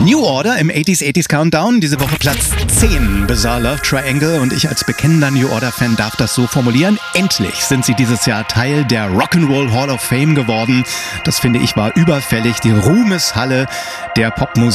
New Order im 80s Countdown, diese Woche Platz 10, Bizarre Love Triangle, und ich als bekennender New Order-Fan darf das so formulieren. Endlich sind sie dieses Jahr Teil der Rock'n'Roll Hall of Fame geworden. Das finde ich war überfällig, die Ruhmeshalle der Popmusik.